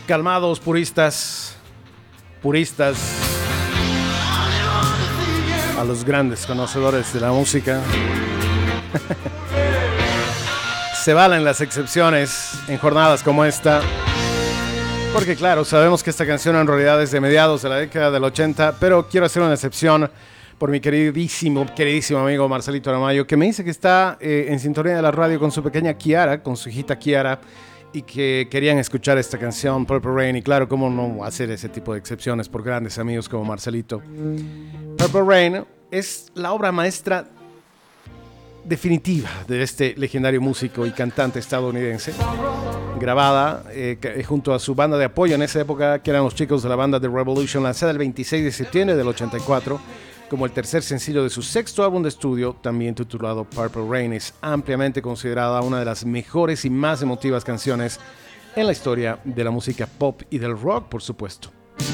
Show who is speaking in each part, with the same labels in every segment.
Speaker 1: calmados, puristas, a los grandes conocedores de la música. Se valen las excepciones en jornadas como esta, porque claro, sabemos que esta canción en realidad es de mediados de la década del 80, pero quiero hacer una excepción por mi queridísimo amigo Marcelito Aramayo, que me dice que está en sintonía de la radio con su pequeña Kiara, con su hijita Kiara, y que querían escuchar esta canción, Purple Rain, y claro, cómo no hacer ese tipo de excepciones por grandes amigos como Marcelito. Purple Rain es la obra maestra definitiva de este legendario músico y cantante estadounidense, grabada junto a su banda de apoyo en esa época, que eran los chicos de la banda The Revolution, lanzada el 26 de septiembre del 84, como el tercer sencillo de su sexto álbum de estudio, también titulado Purple Rain. Es ampliamente considerada una de las mejores y más emotivas canciones en la historia de la música pop y del rock, por supuesto.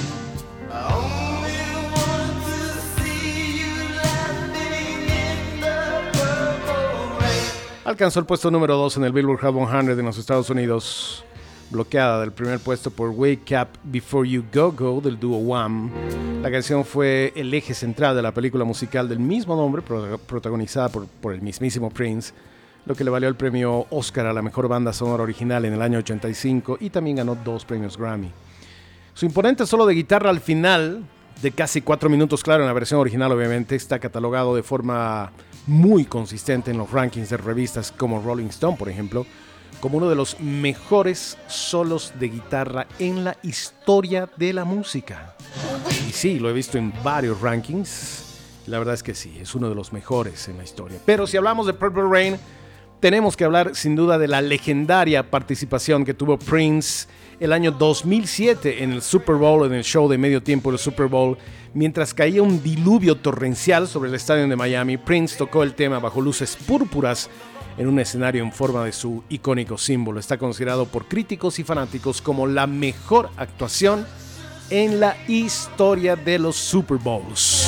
Speaker 1: Alcanzó el puesto número 2 en el Billboard Hot 100 en los Estados Unidos, bloqueada del primer puesto por Wake Up Before You Go Go del dúo Wham. La canción fue el eje central de la película musical del mismo nombre, protagonizada por el mismísimo Prince, lo que le valió el premio Oscar a la mejor banda sonora original en el año 85 y también ganó 2 premios Grammy. Su imponente solo de guitarra al final, de casi 4 minutos, claro, en la versión original obviamente, está catalogado de forma muy consistente en los rankings de revistas como Rolling Stone, por ejemplo, como uno de los mejores solos de guitarra en la historia de la música. Y sí, lo he visto en varios rankings. La verdad es que sí, es uno de los mejores en la historia. Pero si hablamos de Purple Rain, tenemos que hablar sin duda de la legendaria participación que tuvo Prince el año 2007 en el Super Bowl, en el show de medio tiempo del Super Bowl. Mientras caía un diluvio torrencial sobre el estadio de Miami, Prince tocó el tema bajo luces púrpuras en un escenario en forma de su icónico símbolo. Está considerado por críticos y fanáticos como la mejor actuación en la historia de los Super Bowls.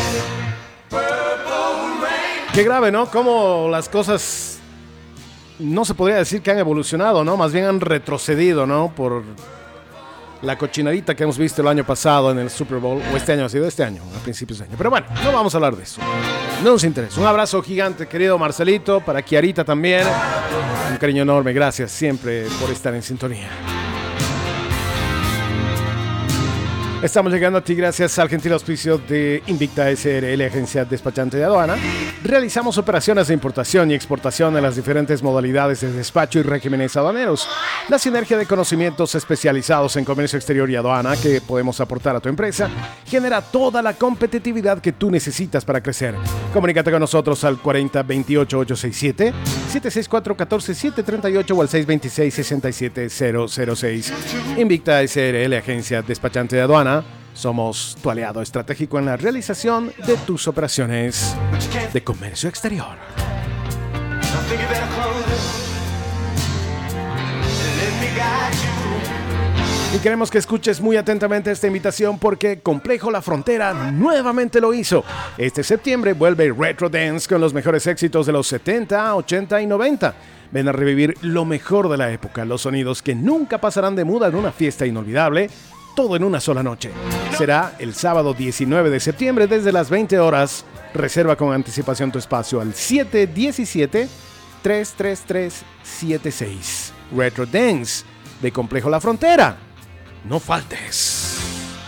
Speaker 1: Qué grave, ¿no? Cómo las cosas no se podría decir que han evolucionado, ¿no? Más bien han retrocedido, ¿no? Por la cochinadita que hemos visto el año pasado en el Super Bowl, o este año, ha sido este año, a principios de año. Pero bueno, no vamos a hablar de eso. No nos interesa. Un abrazo gigante, querido Marcelito, para Kiarita también. Un cariño enorme, gracias siempre por estar en sintonía. Estamos llegando a ti gracias al gentil auspicio de Invicta SRL, agencia despachante de aduana. Realizamos operaciones de importación y exportación en las diferentes modalidades de despacho y regímenes aduaneros. La sinergia de conocimientos especializados en comercio exterior y aduana que podemos aportar a tu empresa genera toda la competitividad que tú necesitas para crecer. Comunícate con nosotros al 4028-867, 764-14738 o al 626-67006. Invicta SRL, agencia despachante de aduana. Somos tu aliado estratégico en la realización de tus operaciones de comercio exterior. Y queremos que escuches muy atentamente esta invitación porque Complejo La Frontera nuevamente lo hizo. Este septiembre vuelve Retro Dance con los mejores éxitos de los 70, 80 y 90. Ven a revivir lo mejor de la época, los sonidos que nunca pasarán de moda en una fiesta inolvidable. Todo en una sola noche. Será el sábado 19 de septiembre desde las 20 horas. Reserva con anticipación tu espacio al 717-33376. Retro Dance de Complejo La Frontera. No faltes.